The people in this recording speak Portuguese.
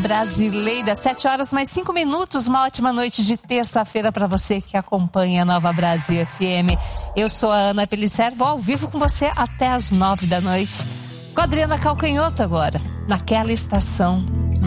Brasileira, 7h mais 5. Uma ótima noite de terça-feira para você que acompanha a Nova Brasil FM. Eu sou a Ana Pellicer, vou ao vivo com você até as 9 da noite. Com a Adriana Calcanhoto agora, naquela estação.